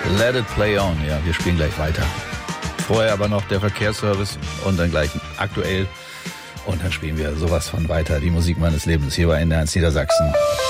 Let it play on. Ja, wir spielen gleich weiter. Vorher aber noch der Verkehrsservice und dann gleich aktuell. Und dann spielen wir sowas von weiter. Die Musik meines Lebens hier bei NDR 1 Niedersachsen.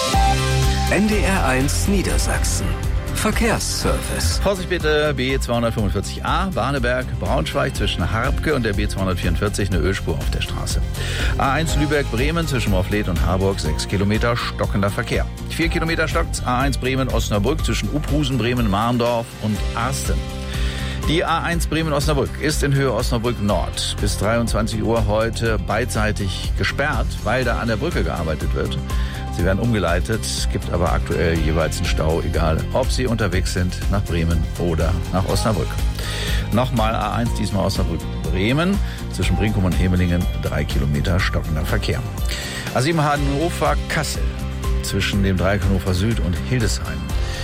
NDR 1 Niedersachsen. Verkehrsservice. Vorsicht bitte, B245a, Warneberg, Braunschweig zwischen Harbke und der B244 eine Ölspur auf der Straße. A1 Lübeck-Bremen zwischen Morfleet und Harburg 6 Kilometer stockender Verkehr. 4 Kilometer stockt A1 Bremen-Osnabrück zwischen Uphusen, Bremen, Marndorf und Arsten. Die A1 Bremen-Osnabrück ist in Höhe Osnabrück Nord bis 23 Uhr heute beidseitig gesperrt, weil da an der Brücke gearbeitet wird. Sie werden umgeleitet, gibt aber aktuell jeweils einen Stau, egal ob Sie unterwegs sind nach Bremen oder nach Osnabrück. Nochmal A1, diesmal Osnabrück-Bremen, zwischen Brinkum und Hemelingen 3 Kilometer stockender Verkehr. A7 Hannover-Kassel, zwischen dem Dreieck Hannover Süd und Hildesheim.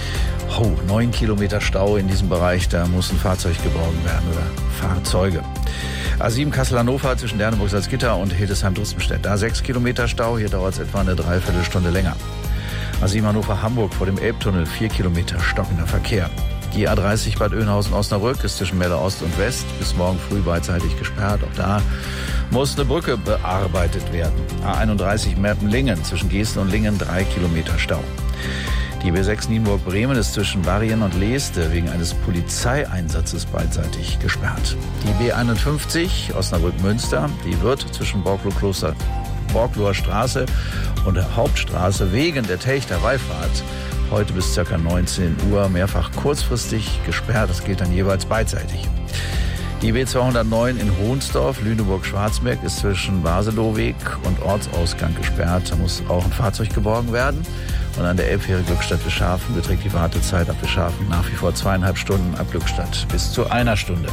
9 Kilometer Stau in diesem Bereich, da muss ein Fahrzeug geborgen werden oder Fahrzeuge. A7 Kassel-Hannover zwischen Derneburg-Salzgitter und Hildesheim-Drüstenstedt. Da 6 Kilometer Stau, hier dauert es etwa eine Dreiviertelstunde länger. A7 Hannover-Hamburg vor dem Elbtunnel 4 Kilometer stockender Verkehr. Die A30 Bad Oeynhausen-Osnabrück ist zwischen Melle Ost und West bis morgen früh beidseitig gesperrt. Auch da muss eine Brücke bearbeitet werden. A31 Meppen-Lingen zwischen Gesten und Lingen 3 Kilometer Stau. Die B6 Nienburg-Bremen ist zwischen Barrien und Leeste wegen eines Polizeieinsatzes beidseitig gesperrt. Die B51 Osnabrück-Münster, die wird zwischen Borkloher Straße und der Hauptstraße wegen der Telchter-Wallfahrt heute bis ca. 19 Uhr mehrfach kurzfristig gesperrt. Das gilt dann jeweils beidseitig. Die B209 in Hohnsdorf, Lüneburg-Schwarzberg, ist zwischen Baseloweg und Ortsausgang gesperrt. Da muss auch ein Fahrzeug geborgen werden. Und an der Elbfähre Glückstadt-Wischhafen beträgt die Wartezeit ab Wischhafen nach wie vor 2,5 Stunden, ab Glückstadt bis zu 1 Stunde.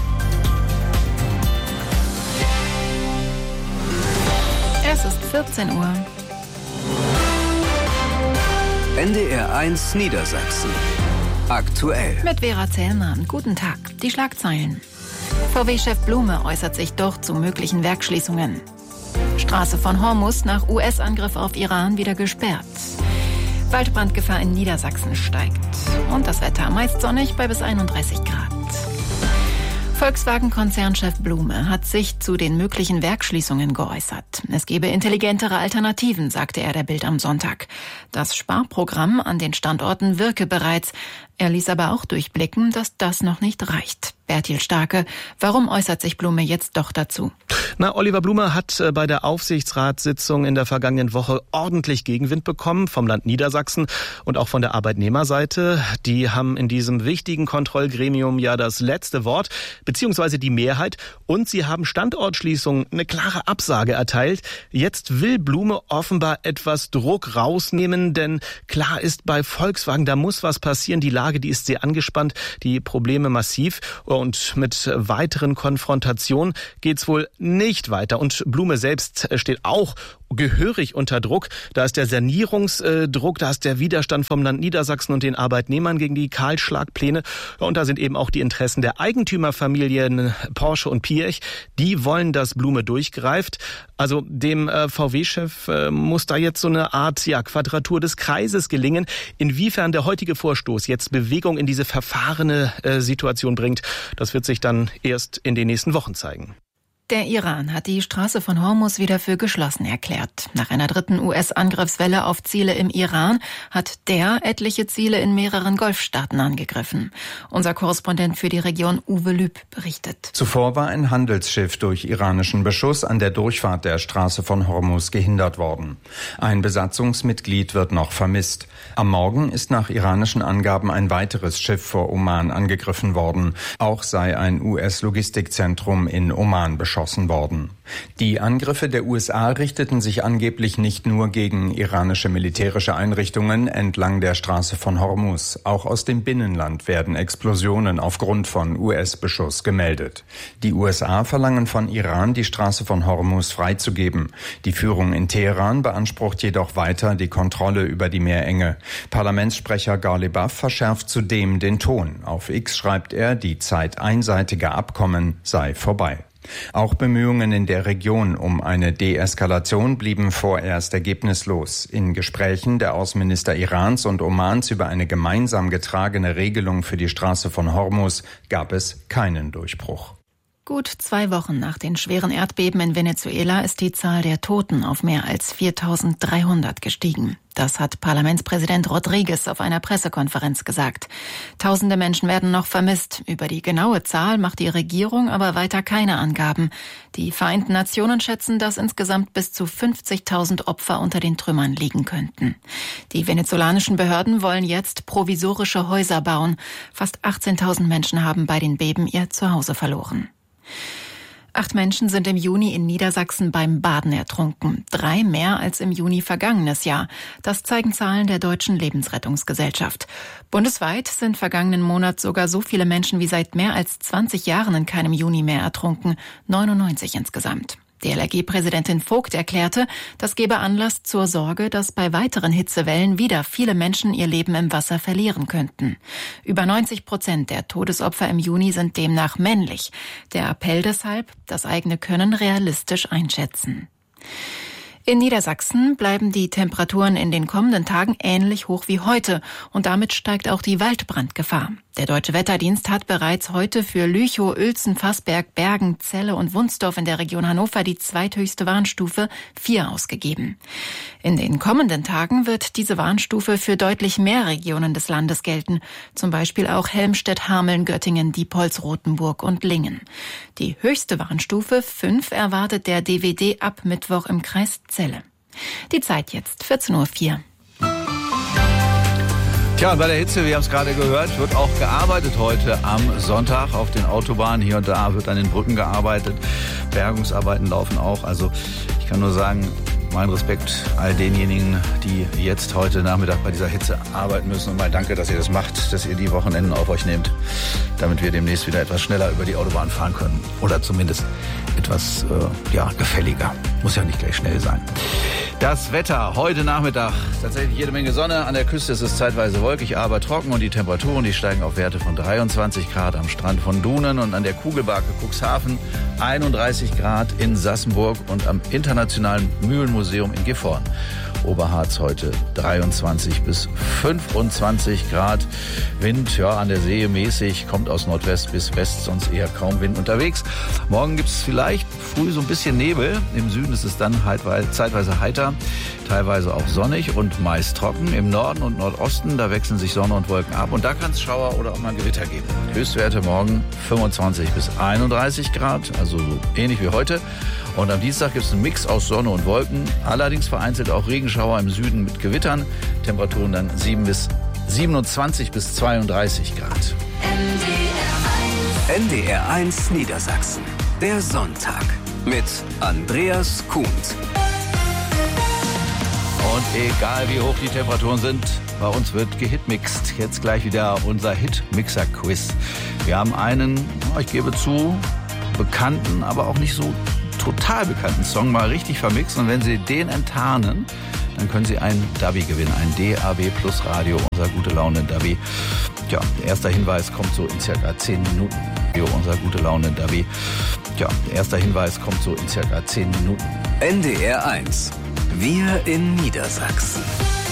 Es ist 14 Uhr. NDR 1 Niedersachsen. Aktuell. Mit Vera Zellmann. Guten Tag. Die Schlagzeilen. VW-Chef Blume äußert sich doch zu möglichen Werksschließungen. Straße von Hormuz nach US-Angriff auf Iran wieder gesperrt. Waldbrandgefahr in Niedersachsen steigt. Und das Wetter meist sonnig bei bis 31 Grad. Volkswagen-Konzernchef Blume hat sich zu den möglichen Werksschließungen geäußert. Es gebe intelligentere Alternativen, sagte er der Bild am Sonntag. Das Sparprogramm an den Standorten wirke bereits. Er ließ aber auch durchblicken, dass das noch nicht reicht. Bertil Starke, warum äußert sich Blume jetzt doch dazu? Oliver Blume hat bei der Aufsichtsratssitzung in der vergangenen Woche ordentlich Gegenwind bekommen vom Land Niedersachsen und auch von der Arbeitnehmerseite. Die haben in diesem wichtigen Kontrollgremium ja das letzte Wort, beziehungsweise die Mehrheit. Und sie haben Standortschließungen eine klare Absage erteilt. Jetzt will Blume offenbar etwas Druck rausnehmen, denn klar ist bei Volkswagen, da muss was passieren. Die Lage, die ist sehr angespannt, die Probleme massiv. Und mit weiteren Konfrontationen geht's wohl nicht weiter. Und Blume selbst steht auch gehörig unter Druck. Da ist der Sanierungsdruck, da ist der Widerstand vom Land Niedersachsen und den Arbeitnehmern gegen die Kahlschlagpläne. Und da sind eben auch die Interessen der Eigentümerfamilien Porsche und Piech. Die wollen, dass Blume durchgreift. Also dem VW-Chef muss da jetzt so eine Art Quadratur des Kreises gelingen. Inwiefern der heutige Vorstoß jetzt Bewegung in diese verfahrene Situation bringt, das wird sich dann erst in den nächsten Wochen zeigen. Der Iran hat die Straße von Hormuz wieder für geschlossen erklärt. Nach einer dritten US-Angriffswelle auf Ziele im Iran hat der etliche Ziele in mehreren Golfstaaten angegriffen. Unser Korrespondent für die Region Uwe Lüb berichtet. Zuvor war ein Handelsschiff durch iranischen Beschuss an der Durchfahrt der Straße von Hormuz gehindert worden. Ein Besatzungsmitglied wird noch vermisst. Am Morgen ist nach iranischen Angaben ein weiteres Schiff vor Oman angegriffen worden. Auch sei ein US-Logistikzentrum in Oman beschossen worden. Die Angriffe der USA richteten sich angeblich nicht nur gegen iranische militärische Einrichtungen entlang der Straße von Hormuz. Auch aus dem Binnenland werden Explosionen aufgrund von US-Beschuss gemeldet. Die USA verlangen von Iran, die Straße von Hormuz freizugeben. Die Führung in Teheran beansprucht jedoch weiter die Kontrolle über die Meerenge. Parlamentssprecher Ghalibaf verschärft zudem den Ton. Auf X schreibt er, die Zeit einseitiger Abkommen sei vorbei. Auch Bemühungen in der Region um eine Deeskalation blieben vorerst ergebnislos. In Gesprächen der Außenminister Irans und Omans über eine gemeinsam getragene Regelung für die Straße von Hormuz gab es keinen Durchbruch. Gut 2 Wochen nach den schweren Erdbeben in Venezuela ist die Zahl der Toten auf mehr als 4.300 gestiegen. Das hat Parlamentspräsident Rodriguez auf einer Pressekonferenz gesagt. Tausende Menschen werden noch vermisst. Über die genaue Zahl macht die Regierung aber weiter keine Angaben. Die Vereinten Nationen schätzen, dass insgesamt bis zu 50.000 Opfer unter den Trümmern liegen könnten. Die venezolanischen Behörden wollen jetzt provisorische Häuser bauen. Fast 18.000 Menschen haben bei den Beben ihr Zuhause verloren. 8 Menschen sind im Juni in Niedersachsen beim Baden ertrunken. 3 mehr als im Juni vergangenes Jahr. Das zeigen Zahlen der Deutschen Lebensrettungsgesellschaft. Bundesweit sind vergangenen Monat sogar so viele Menschen wie seit mehr als 20 Jahren in keinem Juni mehr ertrunken. 99 insgesamt. DLRG-Präsidentin Vogt erklärte, das gebe Anlass zur Sorge, dass bei weiteren Hitzewellen wieder viele Menschen ihr Leben im Wasser verlieren könnten. Über 90% der Todesopfer im Juni sind demnach männlich. Der Appell deshalb, das eigene Können realistisch einschätzen. In Niedersachsen bleiben die Temperaturen in den kommenden Tagen ähnlich hoch wie heute und damit steigt auch die Waldbrandgefahr. Der Deutsche Wetterdienst hat bereits heute für Lüchow, Uelzen, Fassberg, Bergen, Celle und Wunsdorf in der Region Hannover die zweithöchste Warnstufe 4 ausgegeben. In den kommenden Tagen wird diese Warnstufe für deutlich mehr Regionen des Landes gelten, zum Beispiel auch Helmstedt, Hameln, Göttingen, Diepholz, Rothenburg und Lingen. Die höchste Warnstufe 5 erwartet der DWD ab Mittwoch im Kreis Celle. Die Zeit jetzt 14:04 Uhr. Tja, und bei der Hitze, wir haben es gerade gehört, wird auch gearbeitet heute am Sonntag auf den Autobahnen. Hier und da wird an den Brücken gearbeitet. Bergungsarbeiten laufen auch. Also ich kann nur sagen, mein Respekt all denjenigen, die jetzt heute Nachmittag bei dieser Hitze arbeiten müssen. Und mal danke, dass ihr das macht, dass ihr die Wochenenden auf euch nehmt, damit wir demnächst wieder etwas schneller über die Autobahn fahren können. Oder zumindest etwas gefälliger. Muss ja nicht gleich schnell sein. Das Wetter heute Nachmittag, tatsächlich jede Menge Sonne. An der Küste ist es zeitweise wolkig, aber trocken und die Temperaturen, die steigen auf Werte von 23 Grad am Strand von Dunen und an der Kugelbarke Cuxhaven, 31 Grad in Sassenburg und am Internationalen Mühlenmuseum in Gifhorn. Oberharz heute 23 bis 25 Grad. Wind, an der See mäßig, kommt aus Nordwest bis West, sonst eher kaum Wind unterwegs. Morgen gibt es vielleicht früh so ein bisschen Nebel. Im Süden ist es dann zeitweise heiter, teilweise auch sonnig und meist trocken. Im Norden und Nordosten, da wechseln sich Sonne und Wolken ab und da kann es Schauer oder auch mal Gewitter geben. Höchstwerte morgen 25 bis 31 Grad, also so ähnlich wie heute. Und am Dienstag gibt es einen Mix aus Sonne und Wolken, allerdings vereinzelt auch Regenschauer im Süden mit Gewittern. Temperaturen dann 27 bis 32 Grad. NDR1 Niedersachsen. Der Sonntag mit Andreas Kuhnt. Und egal wie hoch die Temperaturen sind, bei uns wird gehitmixt. Jetzt gleich wieder unser Hitmixer-Quiz. Wir haben einen, ich gebe zu, bekannten, aber auch nicht so total bekannten Song mal richtig vermixt. Und wenn Sie den enttarnen, dann können Sie ein Davi gewinnen, ein DAB Plus Radio, unser gute Laune Davi. Ja, der erste Hinweis kommt so in circa 10 Minuten. Unser gute Laune Davi. Ja, der erste Hinweis kommt so in circa 10 Minuten. NDR1. Wir in Niedersachsen.